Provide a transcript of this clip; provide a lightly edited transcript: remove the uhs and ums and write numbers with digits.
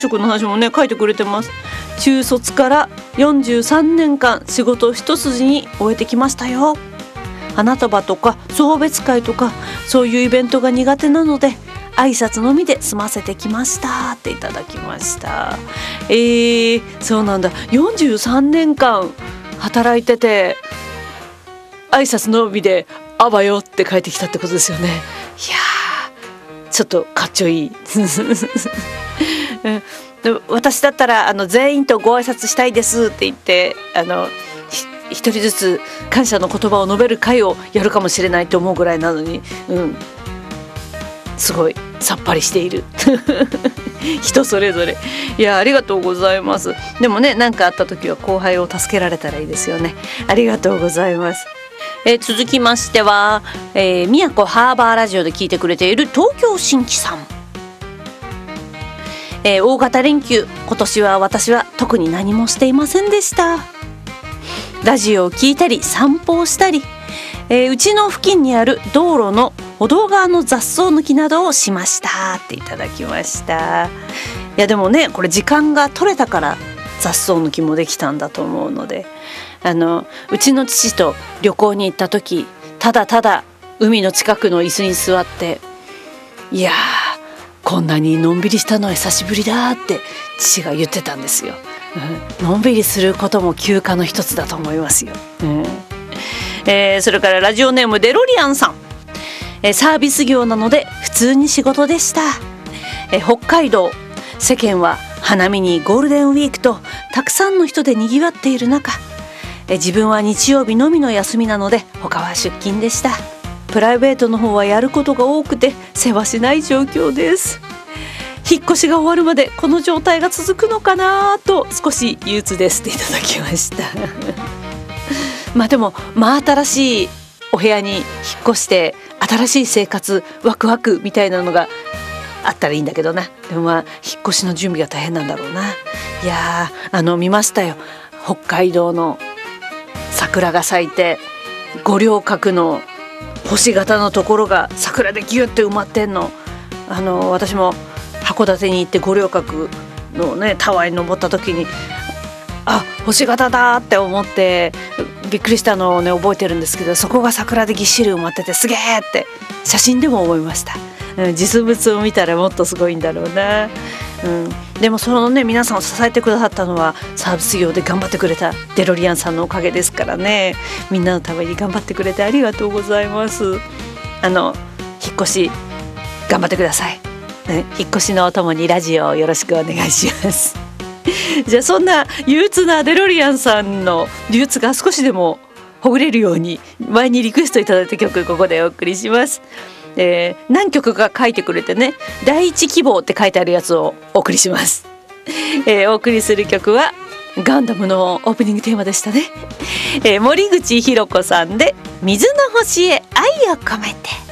職の話もね書いてくれてます。中卒から43年間仕事を一筋に終えてきましたよ。花束とか送別会とかそういうイベントが苦手なので挨拶のみで済ませてきましたっていただきました。そうなんだ。43年間働いてて挨拶のみであばよって帰ってきたってことですよね。いやーちょっとかっちょいい私だったら全員とご挨拶したいですって言って一人ずつ感謝の言葉を述べる会をやるかもしれないと思うぐらいなのに、すごいさっぱりしている人それぞれ。いやありがとうございます。でもね何かあった時は後輩を助けられたらいいですよね。ありがとうございます。続きましては、宮古ハーバーラジオで聞いてくれている東京新規さん。大型連休今年は私は特に何もしていませんでした。ラジオを聞いたり散歩をしたり、うちの付近にある道路の歩道側の雑草抜きなどをしましたっていただきました。いやでもねこれ時間が取れたから雑草抜きもできたんだと思うので、うちの父と旅行に行った時ただただ海の近くの椅子に座って、いやーこんなにのんびりしたのは久しぶりだって父が言ってたんですよ。のんびりすることも休暇の一つだと思いますよ。それからラジオネームデロリアンさん。サービス業なので普通に仕事でした。北海道世間は花見にゴールデンウィークとたくさんの人でにぎわっている中、自分は日曜日のみの休みなので他は出勤でした。プライベートの方はやることが多くて世話しない状況です。引っ越しが終わるまでこの状態が続くのかなと少し憂鬱ですっていただきましたまあでも新しいお部屋に引っ越して新しい生活ワクワクみたいなのがあったらいいんだけどな。でも引っ越しの準備が大変なんだろうな。いや見ましたよ。北海道の桜が咲いて五稜郭の星型のところが桜でギュッて埋まってんの。私も函館に行って五稜郭のねタワーに登った時に星型だって思ってびっくりしたのをね覚えてるんですけど、そこが桜でぎっしり埋まっててすげーって写真でも思いました。実物を見たらもっとすごいんだろうな。でもそのね皆さんを支えてくださったのはサービス業で頑張ってくれたデロリアンさんのおかげですからね。みんなのために頑張ってくれてありがとうございます。引っ越し頑張ってください。引っ越しのお供にラジオをよろしくお願いしますじゃあそんな憂鬱なデロリアンさんの憂鬱が少しでもほぐれるように前にリクエストいただいた曲ここでお送りします。何曲か書いてくれてね第一希望って書いてあるやつをお送りします。お送りする曲はガンダムのオープニングテーマでしたね。森口博子さんで水の星へ愛を込めて。